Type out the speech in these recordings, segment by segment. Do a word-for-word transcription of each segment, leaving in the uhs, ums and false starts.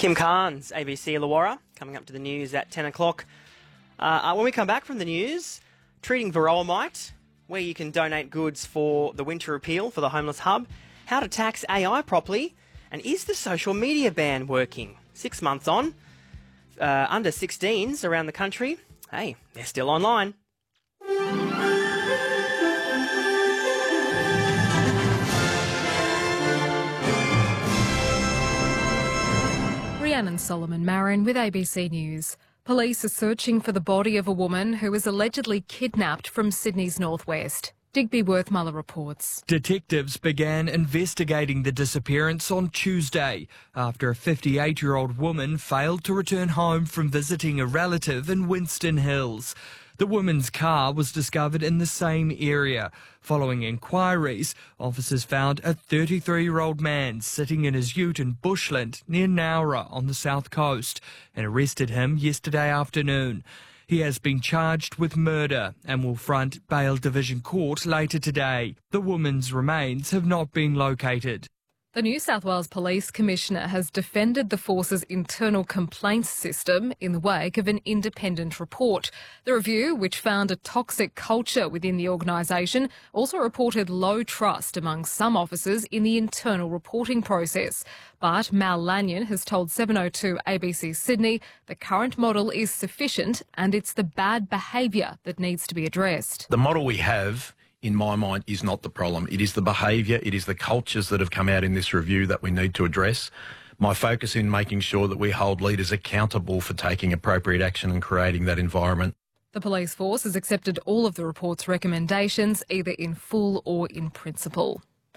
Kim Carnes, A B C Illawarra, coming up to the news at ten o'clock. Uh, when we come back from the news, treating Varroa mite, where you can donate goods for the winter appeal for the Homeless Hub, how to tax A I properly, and is the social media ban working? Six months on, uh, under sixteens around the country, hey, they're still online. Rhiannon Solomon Marin with A B C News. Police are searching for the body of a woman who was allegedly kidnapped from Sydney's northwest. Digby Worthmuller reports. Detectives began investigating the disappearance on Tuesday after a fifty-eight-year-old woman failed to return home from visiting a relative in Winston Hills. The woman's car was discovered in the same area. Following inquiries, officers found a thirty-three-year-old man sitting in his ute in Bushland near Nowra on the south coast and arrested him yesterday afternoon. He has been charged with murder and will front Bail Division Court later today. The woman's remains have not been located. The New South Wales Police Commissioner has defended the force's internal complaints system in the wake of an independent report. The review, which found a toxic culture within the organisation, also reported low trust among some officers in the internal reporting process. But Mal Lanyon has told seven oh two A B C Sydney the current model is sufficient and it's the bad behaviour that needs to be addressed. The model we have, in my mind, is not the problem. It is the behaviour, it is the cultures that have come out in this review that we need to address. My focus in making sure that we hold leaders accountable for taking appropriate action and creating that environment. The police force has accepted all of the report's recommendations, either in full or in principle.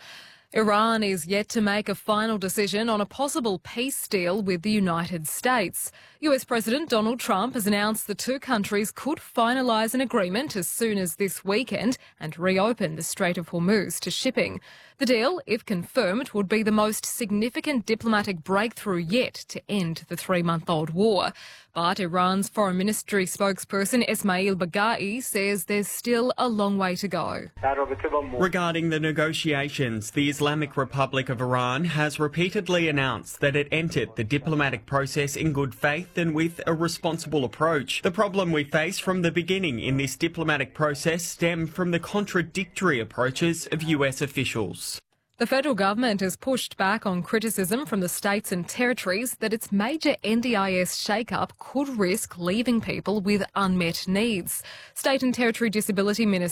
Iran is yet to make a final decision on a possible peace deal with the United States. U S President Donald Trump has announced the two countries could finalise an agreement as soon as this weekend and reopen the Strait of Hormuz to shipping. The deal, if confirmed, would be the most significant diplomatic breakthrough yet to end the three-month-old war. But Iran's Foreign Ministry spokesperson Esmail Baghai says there's still a long way to go. Regarding the negotiations, the Islamic Republic of Iran has repeatedly announced that it entered the diplomatic process in good faith and with a responsible approach. The problem we face from the beginning in this diplomatic process stemmed from the contradictory approaches of U S officials. The federal government has pushed back on criticism from the states and territories that its major N D I S shake-up could risk leaving people with unmet needs. State and Territory Disability Minister